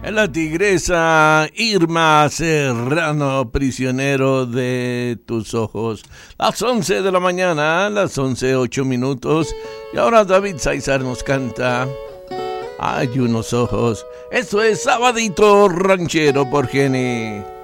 La tigresa Irma Serrano, prisionero de tus ojos. Las 11 de la mañana, las 11:08. Y ahora David Sáizar nos canta Hay unos ojos. Esto es Sabadito Ranchero por Jenny.